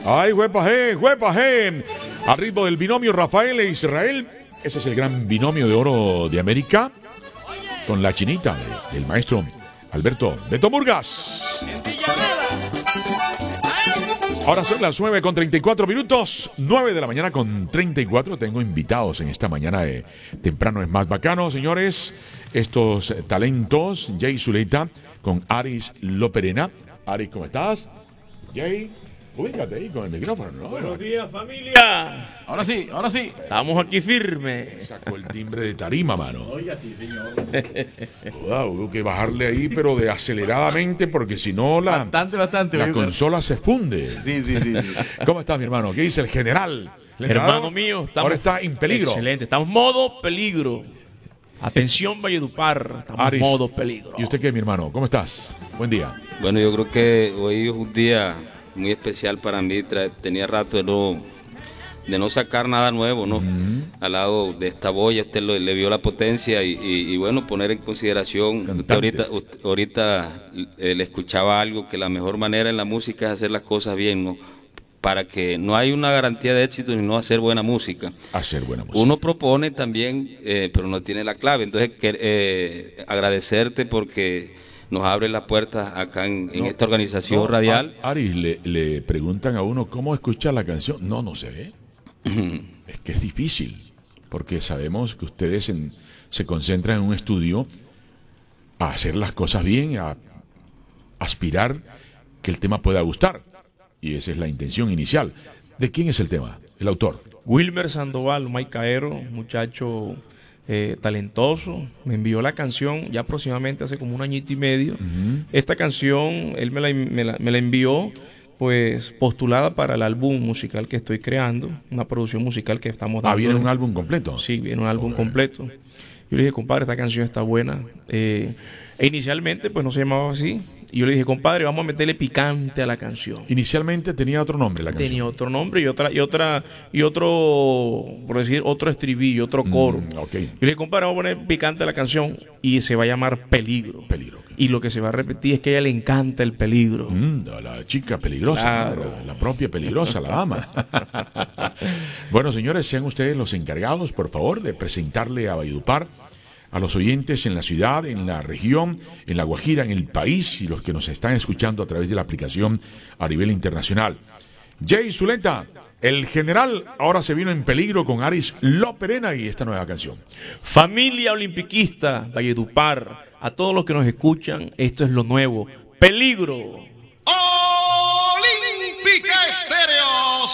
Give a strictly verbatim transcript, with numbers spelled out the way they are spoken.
Ay, huepaje, huepaje. Al ritmo del binomio Rafael e Israel. Ese es el gran binomio de oro de América. Con la chinita de, del maestro Alberto Beto Murgas. Ahora son las nueve con treinta y cuatro minutos. nueve de la mañana con treinta y cuatro. Tengo invitados en esta mañana de Temprano es Más Bacano, señores. Estos talentos, Jay Zuleta con Aris Loperena. Aris, ¿cómo estás? Jay, ubícate ahí con el micrófono, ¿no? Buenos días, familia. Ahora sí, ahora sí. Estamos aquí firmes. Sacó el timbre de tarima, mano. Oiga, sí, señor. Joda, hubo que bajarle ahí, pero de aceleradamente, porque si no la, Bastante, bastante. la oiga. consola se funde. Sí, sí, sí, sí. ¿Cómo estás, mi hermano? ¿Qué dice el general? ¿El Hermano entrenador? mío, estamos Ahora está en peligro. Excelente, estamos modo peligro. Atención, Valledupar, estamos Aris, modo peligro. ¿y usted qué, mi hermano? ¿Cómo estás? Buen día. Bueno, yo creo que hoy es un día muy especial para mí. Tra- Tenía rato de no, de no sacar nada nuevo, ¿no? Mm. Al lado de esta boya, usted lo- le vio la potencia y, y- y bueno, poner en consideración. Usted Cantante. ahorita, usted ahorita eh, le escuchaba algo que la mejor manera en la música es hacer las cosas bien, ¿no? Para que no hay una garantía de éxito sino hacer buena música. Hacer buena música. Uno propone también, eh, pero no tiene la clave. Entonces, que, eh, agradecerte porque nos abre las puertas acá en, en No, esta organización no, radial. A- Aris, le, le preguntan a uno cómo escuchar la canción. No, no se ve. Es que es difícil, porque sabemos que ustedes en- se concentran en un estudio a hacer las cosas bien, a aspirar que el tema pueda gustar. Y esa es la intención inicial. ¿De quién es el tema? El autor. Wilmer Sandoval, Mike Caero, muchacho eh, talentoso, me envió la canción ya aproximadamente hace como un añito y medio. Esta canción, él me la, me la- me la envió pues postulada para el álbum musical que estoy creando, una producción musical que estamos dando. Ah, viene un álbum completo. Sí, viene un álbum completo. Yo le dije, compadre, esta canción está buena. Eh, e inicialmente pues no se llamaba así. Y yo le dije, compadre, vamos a meterle picante a la canción. Inicialmente tenía otro nombre la canción. Tenía otro nombre y otra y otra y otro, por decir, otro estribillo, otro coro. Mm, ok. Yo le dije, compadre, vamos a poner picante a la canción y se va a llamar Peligro. Peligro. Y lo que se va a repetir es que a ella le encanta el peligro. Mm, a la chica peligrosa, Claro. la, la propia peligrosa, la dama. Bueno, señores, sean ustedes los encargados, por favor, de presentarle a Valledupar, a los oyentes en la ciudad, en la región, en La Guajira, en el país y los que nos están escuchando a través de la aplicación a nivel internacional. Jay Zuleta, el general, ahora se vino en peligro con Aris Loperena y esta nueva canción. Familia olimpiquista, Valledupar, a todos los que nos escuchan, esto es lo nuevo. Peligro.